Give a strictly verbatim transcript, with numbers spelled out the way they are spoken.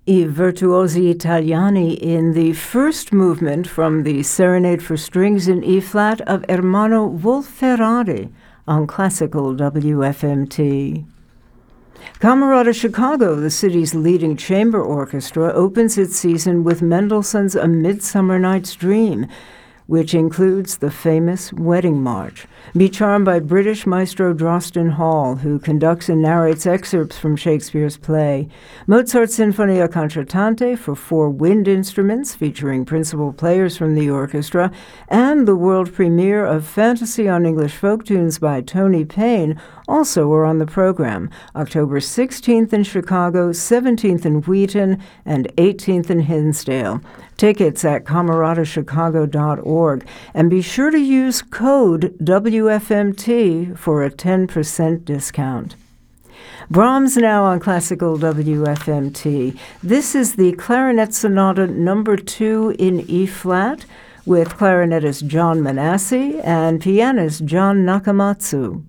I Virtuosi Italiani in the first movement from the Serenade for Strings in E-flat of Ermanno Wolf-Ferrari on classical W F M T. Camerata Chicago, the city's leading chamber orchestra, opens its season with Mendelssohn's A Midsummer Night's Dream, which includes the famous Wedding March. Be charmed by British maestro Drosten Hall, who conducts and narrates excerpts from Shakespeare's play. Mozart's Sinfonia Concertante for four wind instruments, featuring principal players from the orchestra, and the world premiere of Fantasy on English Folk Tunes by Tony Payne also are on the program, October sixteenth in Chicago, seventeenth in Wheaton, and eighteenth in Hinsdale. Tickets at camerata chicago dot org, and be sure to use code W F M T for a ten percent discount. Brahms now on classical W F M T. This is the Clarinet Sonata number two in E-flat with clarinetist John Manassi and pianist John Nakamatsu.